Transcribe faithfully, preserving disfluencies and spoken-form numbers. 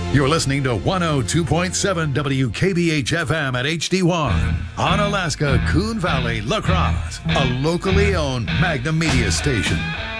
You're listening to one oh two point seven W K B H F M at H D one. Onalaska, Coon Valley, La Crosse, a locally owned Magnum Media station.